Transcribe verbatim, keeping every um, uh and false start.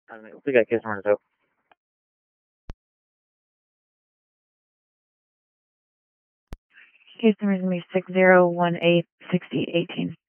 I mean, we got case number two. Case number is going to be six zero one eight sixty eighteen.